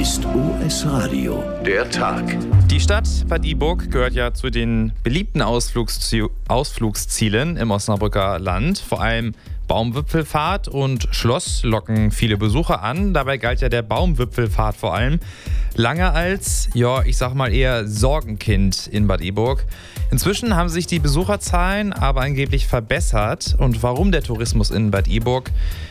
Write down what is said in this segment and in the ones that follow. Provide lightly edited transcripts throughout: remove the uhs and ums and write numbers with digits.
ist OS Radio, der Tag. Die Stadt Bad Iburg gehört ja zu den beliebten Ausflugszielen im Osnabrücker Land. Vor allem Baumwipfelfahrt und Schloss locken viele Besucher an. Dabei galt ja der Baumwipfelfahrt vor allem lange als, ich sag mal eher Sorgenkind in Bad Iburg. Inzwischen haben sich die Besucherzahlen aber angeblich verbessert. Und warum der Tourismus in Bad Iburg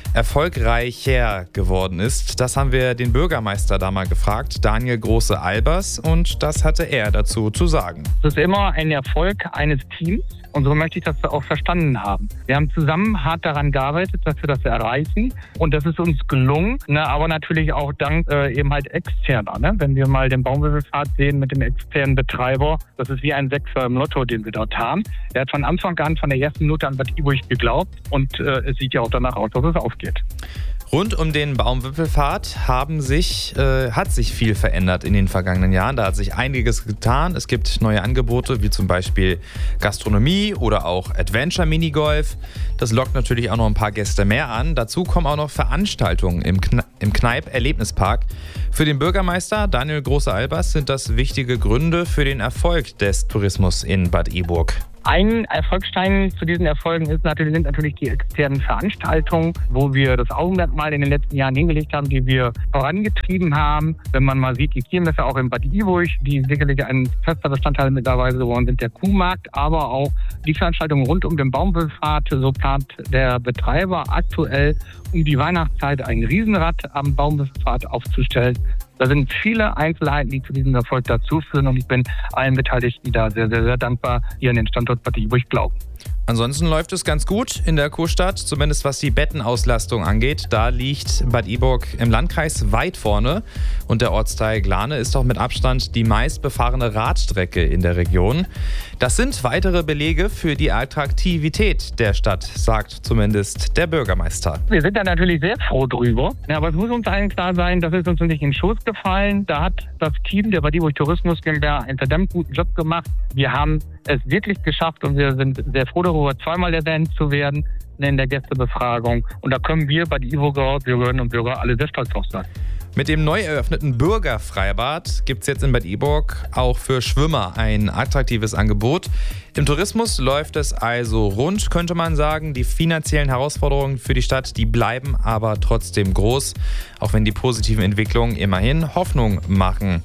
erfolgreicher geworden ist, das haben wir den Bürgermeister da mal gefragt, Daniel Große-Albers, und das hatte er dazu zu sagen. Es ist immer ein Erfolg eines Teams und so möchte ich das auch verstanden haben. Wir haben zusammen hart daran gearbeitet, dass wir das erreichen und das ist uns gelungen, aber natürlich auch dank eben halt externer. Wenn wir mal den Baumwipfelfahrt sehen mit dem externen Betreiber, das ist wie ein Sechser im Lotto, den wir dort haben. Der hat von Anfang an, von der ersten Minute an Bad Iburg geglaubt und es sieht ja auch danach aus, dass es aufgeht. Rund um den Baumwipfelfahrt hat sich viel verändert in den vergangenen Jahren. Da hat sich einiges getan. Es gibt neue Angebote, wie zum Beispiel Gastronomie oder auch Adventure Minigolf. Das lockt natürlich auch noch ein paar Gäste mehr an. Dazu kommen auch noch Veranstaltungen im Kneipp-Erlebnispark. Für den Bürgermeister Daniel Große-Albers sind das wichtige Gründe für den Erfolg des Tourismus in Bad Iburg. Ein Erfolgsstein zu diesen Erfolgen sind natürlich die externen Veranstaltungen, wo wir das Augenmerkmal in den letzten Jahren hingelegt haben, die wir vorangetrieben haben. Wenn man mal sieht, die Kirmesse auch in Bad Iburg, die sicherlich ein fester Bestandteil mittlerweile geworden sind, der Kuhmarkt, aber auch die Veranstaltungen rund um den Baumwipfelfahrt. So plant der Betreiber aktuell um die Weihnachtszeit ein Riesenrad am Baumwipfelfahrt aufzustellen. Da sind viele Einzelheiten, die zu diesem Erfolg dazuführen und ich bin allen Beteiligten da sehr, sehr, sehr dankbar, die an den Standort Bad Iburg glauben. Ansonsten läuft es ganz gut in der Kurstadt, zumindest was die Bettenauslastung angeht. Da liegt Bad Iburg im Landkreis weit vorne und der Ortsteil Glane ist auch mit Abstand die meistbefahrene Radstrecke in der Region. Das sind weitere Belege für die Attraktivität der Stadt, sagt zumindest der Bürgermeister. Wir sind da natürlich sehr froh drüber, aber es muss uns allen klar sein, das ist uns nicht in den Schoß gefallen. Da hat das Team der Bad Iburg Tourismus GmbH einen verdammt guten Job gemacht. Wir haben es wirklich geschafft und wir sind sehr froh darüber, zweimal erwähnt zu werden in der Gästebefragung. Und da können wir Bad Iburger Bürgerinnen und Bürger alle sehr stolz drauf sein. Mit dem neu eröffneten Bürgerfreibad gibt es jetzt in Bad Iburg auch für Schwimmer ein attraktives Angebot. Im Tourismus läuft es also rund, könnte man sagen. Die finanziellen Herausforderungen für die Stadt, die bleiben aber trotzdem groß, auch wenn die positiven Entwicklungen immerhin Hoffnung machen.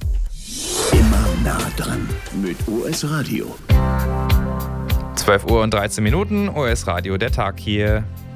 Immer nah dran mit OS Radio. 12 Uhr und 13 Minuten, OS Radio, der Tag hier.